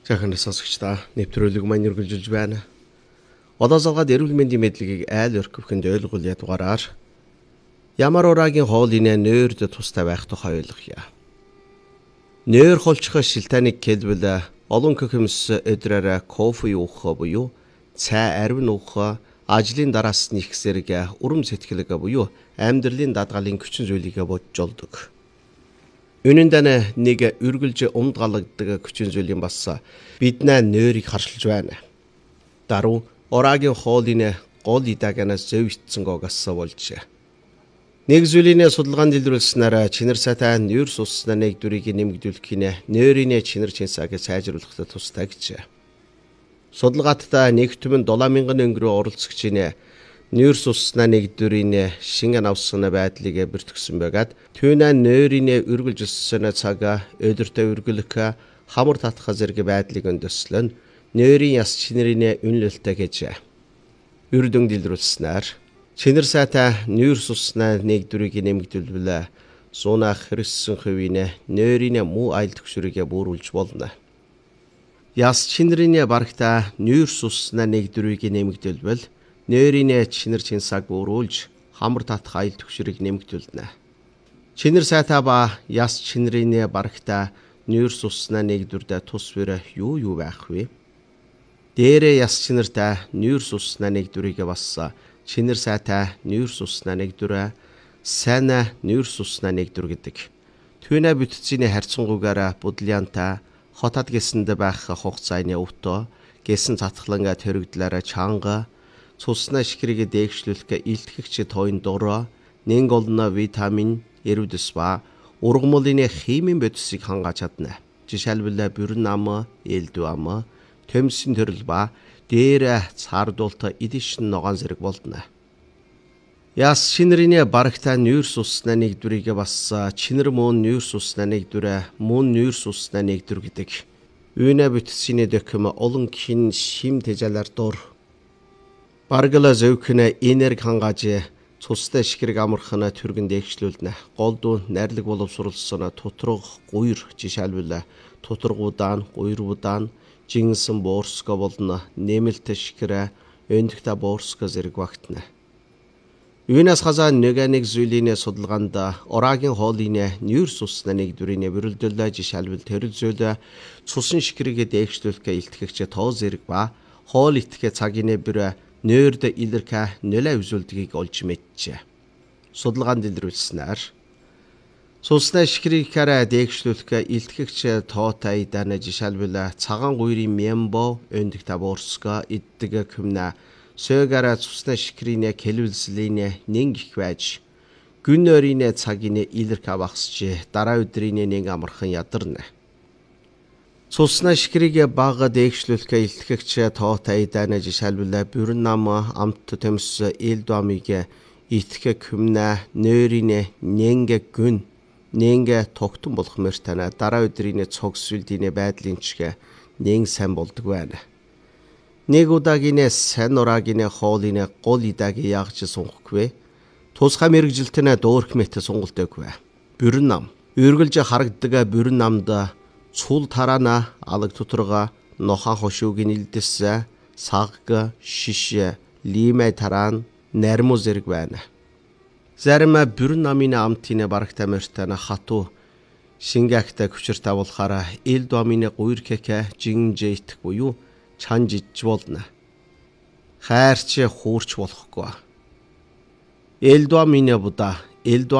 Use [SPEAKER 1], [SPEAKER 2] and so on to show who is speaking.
[SPEAKER 1] Сайхан сонсогчдаа нэвтрүүлэг маань үргэлжилж байна. Одоо залгаад эрүүл мэндийн мэдлэгийг айл өргөхөнд ойлгуулъя дугаараар ямар ураагийн хоолны нойрд тустай байх тухай ойлгоё. Нойр холчхоос шилтаныг хэлбэл олон хөхөмс өдрөөр кофе уух буюу цай арвин уух, ажлын дараас нэг зэрэг урам сэтгэлэг буюу амьдралын дадгалын хүчин зүйлийг бодж олдог. Үнэн дээр нэг үргэлж умд галагддаг хүчин зүйлийн бас бидний нойрыг харшилж байна. Даруй ураагийн хоолны гол идагнаас зөв итцэнгоогаас болж. Нэг зүйлийн судалгаанд илрүүлснээр чинэр сайтай нойр суусны нэгдүрийг нэмэгдүүлэхийн нойрын чинэр чинсааг сайжруулахад тустай гэж. Судалгааттай нэгтмэн 7000 өнгөрөө оролцогчийн нойр суусны нэгдүрийн шингэн авсан байдлыг бүртгэсэн байгаад түүний нойрын үргэлж өссөн цаг өдөртөө үргэлэх хамар татах зэрэг байдлыг өндөслөн нойрын яс чинэрийн үнэлэлтэй гэж үрдөн дэлгэрүүлснээр чинэр сайтай нойр суусны нэгдүрийг нэмэгдүүлбэл 100% нойрын муу айл төгшрийг бөөрүүлж болно. Яс чинэрийн барагта нойр суусны нэгдүрийг нэмэгдүүлбэл нойрын чинэр чинсааг бөөрүүлж хамар татах айл төгшрийг нэмэгдүүлнэ. Чинэр сайтай ба яс чинэрийн барагта нойр суусны нэгдүрдээ тус бүр юу байх вэ? Дээрээ яс чинэртэй нойр суусны нэгдүрийг бас чинэр сайтай нойр суусны нэгдүрээ сайн нойр суусны нэгдүр гэдэг. Түүний бүтцийн харьцангуйгаар бодлянтай хотод гэсэнд байх хугацааны өвтөө гэсэн цатгалан төрөгдлөөр чанга цусны шикрийг дээгшлүүлэх илтгэгч тойн дороо нэн олно витамин эрүүдэс ба ургамлын химийн бодисыг хангаж чадна. Жишээлбэл бүрэн ам, элдв ам, төмсөн төрөл ба дээр цаардуулт эдишн ногоон зэрэг болно. Яс чинэрийн барагтай нойр суусны нэгдүрийг бас чинэр мөн нойр суусны нэгдүрэ мөн нойр суусны нэгдүр гэдэг. Үүнэ бүтцийн дэхэм олон хин шим тэжээлэр дур баргала зөвхөн энерги хангаж цустай шикрэг амархан түргэн дээгшлүүлнэ. Голдуу найрлаг боловсруулсан тутраг гуйр жишээлбэл тутрагуудаа, гуйруудаа жинсэн боорско болно. Нэмэлт шикрэ өндөгтэй боорско зэрэг багтана. Үүнээс хазаа нэг зүйлийн судалгаанд ураагийн хоолны нойр суусны нэгдүрийн бүрэлдэл жишээлбэл төрөл зүйл цусан шикрийг дээгшлүүлэх илтгэгч тоо зэрэг ба хоол итгэх цагийн бүр нойрд илэрхэ нөлөө үзүүлдгийг олж мэджээ. Судалгаанд илрүүлснээр цусны шикрийг дээгшлүүлэх илтгэгч тоотой дана жишээлбэл цагаан гуйрын мембо өндөгтэй боорско иддэг хүмнэ сөөгара цусны шикрийн хэлвэлслийн нэг их байж гүн өрийн цагийн илэрхэ багсч дараа өдрийн нэг амархан ядарна. Цусны шикрийг бага дээгшлүүлэх илтгэгч тоотой дана жишээлбэл бүрэн ам, амт төмс, элдв амыг итгэх хүмнэ нойрын нэнгэ гүн нэнгэ тогтон болох мөртана дараа өдрийн цог сүлдийн байдлын чиг нэн сайн болдог байна. Нэг удаагийн сайн ураагийн хоолны гол идаг яагч сунгахгүй. Тусгай мэрэгжилтэн дөөрх мэт сунгалдаггүй. Бүрэн ам үргэлж харагддаг бүрэн амд цул тараана алаг тутрага нохан хошуугийн илдэс саг шиш лимэ таран нарму зэрэг байна. Зарим бүрэн амын амтын барагтай мөртөна хатуу шингэгтэй хүчртэй болохоор элдв амын гуйр кэкэ жинжэ идэх буюу чанж иж болно. Хайрч хуурч болохгүй. Элдв амын будаа элдв